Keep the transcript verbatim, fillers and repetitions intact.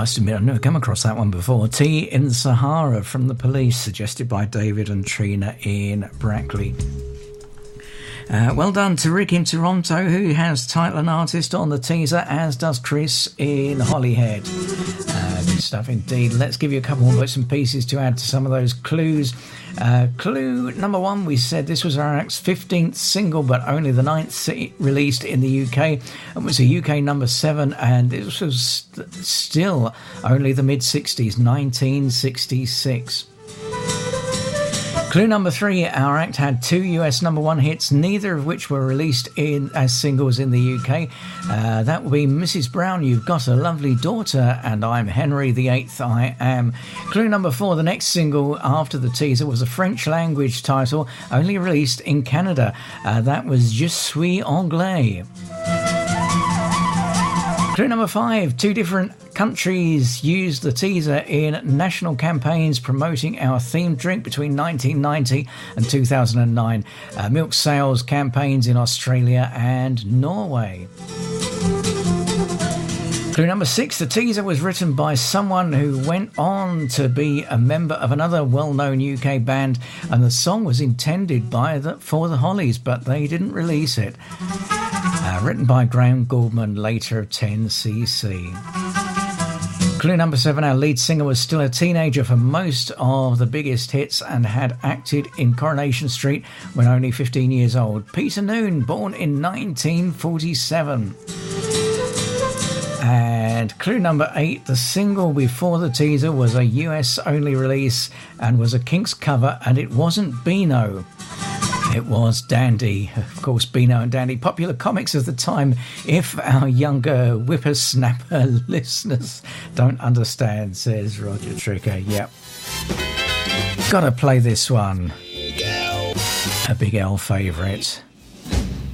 must admit, I've never come across that one before. Tea in the Sahara from The Police, suggested by David and Trina in Brackley. Uh, well done to Rick in Toronto, who has title and artist on the teaser, as does Chris in Holyhead. Uh, good stuff indeed. Let's give you a couple more bits and pieces to add to some of those clues. Uh, clue number one, we said this was our act's fifteenth single, but only the ninth si- released in the U K. It was a U K number seven, and this was st- still only the mid-sixties, nineteen sixty-six. Clue number three, our act had two U S number one hits, neither of which were released in as singles in the U K. Uh, that would be Missus Brown, You've Got a Lovely Daughter, and I'm Henry the Eighth, I Am. Clue number four, the next single after the teaser was a French language title, only released in Canada. Uh, that was Je suis anglais. Clue number five, two different countries used the teaser in national campaigns promoting our themed drink between nineteen ninety and two thousand nine. Uh, milk sales campaigns in Australia and Norway. Clue number six, the teaser was written by someone who went on to be a member of another well-known U K band, and the song was intended by the, for the Hollies, but they didn't release it. Uh, written by Graham Gouldman, later of ten C C. Clue number seven, our lead singer was still a teenager for most of the biggest hits and had acted in Coronation Street when only fifteen years old. Peter Noone, born in nineteen forty-seven. And clue number eight, the single before the teaser was a U S only release and was a Kinks cover, and it wasn't Beano. It was Dandy. Of course, Beano and Dandy, popular comics of the time, if our younger whippersnapper listeners don't understand, says Roger Tricker. Yep. Gotta play this one. A Big L favourite.